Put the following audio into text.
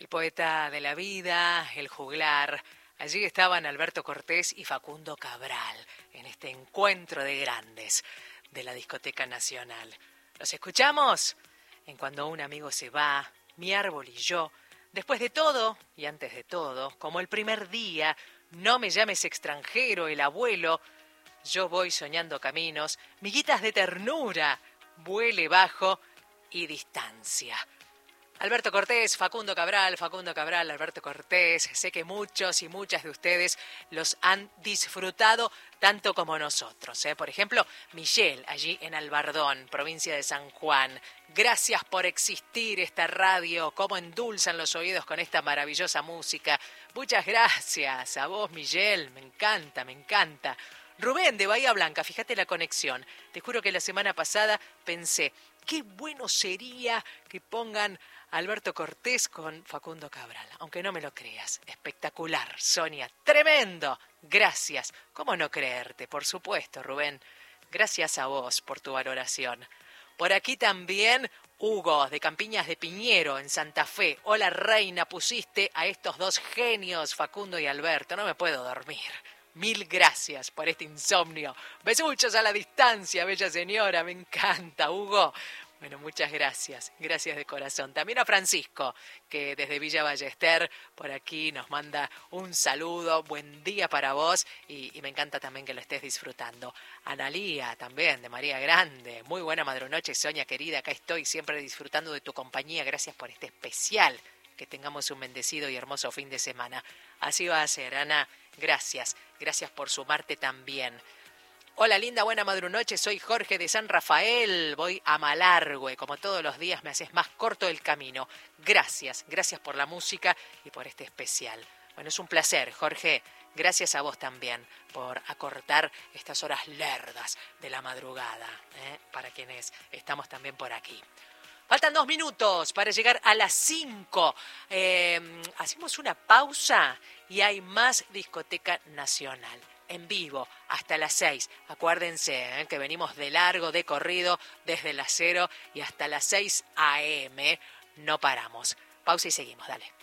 poeta de la vida, el juglar. Allí estaban Alberto Cortés y Facundo Cabral en este encuentro de grandes de la Discoteca Nacional. ¿Los escuchamos? En Cuando un amigo se va, Mi árbol y yo, después de todo y antes de todo, como el primer día, No me llames extranjero, El abuelo, Yo voy soñando caminos, Miguitas de ternura, Vuele bajo y Distancia. Alberto Cortés, Facundo Cabral, Alberto Cortés. Sé que muchos y muchas de ustedes los han disfrutado tanto como nosotros. Por ejemplo, Michelle, allí en Albardón, provincia de San Juan. Gracias por existir esta radio, cómo endulzan los oídos con esta maravillosa música. Muchas gracias a vos, Michelle, me encanta, me encanta. Rubén de Bahía Blanca, fíjate la conexión. Te juro que la semana pasada pensé, qué bueno sería que pongan Alberto Cortés con Facundo Cabral, aunque no me lo creas. Espectacular, Sonia, tremendo. Gracias. ¿Cómo no creerte? Por supuesto, Rubén. Gracias a vos por tu valoración. Por aquí también Hugo, de Campiñas de Piñero, en Santa Fe. Hola, reina, pusiste a estos dos genios, Facundo y Alberto. No me puedo dormir. Mil gracias por este insomnio. Besuchos a la distancia, bella señora. Me encanta, Hugo. Bueno, muchas gracias. Gracias de corazón. También a Francisco, que desde Villa Ballester por aquí nos manda un saludo. Buen día para vos y me encanta también que lo estés disfrutando. Analía también, de María Grande. Muy buena madrunoche, Sonia querida. Acá estoy siempre disfrutando de tu compañía. Gracias por este especial. Que tengamos un bendecido y hermoso fin de semana. Así va a ser, Ana. Gracias. Gracias por sumarte también. Hola linda, buena madrunoche, soy Jorge de San Rafael, voy a Malargüe, como todos los días me haces más corto el camino. Gracias, gracias por la música y por este especial. Bueno, es un placer, Jorge, gracias a vos también por acortar estas horas lerdas de la madrugada, para quienes estamos también por aquí. Faltan 2 minutos para llegar a las 5. Hacemos una pausa y hay más Discoteca Nacional. En vivo, hasta las 6. Acuérdense que venimos de largo, de corrido, desde las 0 y hasta las 6 a.m. No paramos. Pausa y seguimos, dale.